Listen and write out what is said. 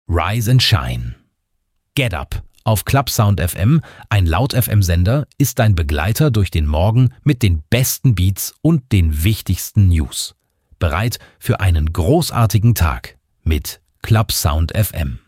Rise and Shine. Get Up auf Clubsound FM, ein Laut-FM-Sender, ist dein Begleiter durch den Morgen mit den besten Beats und den wichtigsten News. Bereit für einen großartigen Tag mit Clubsound FM.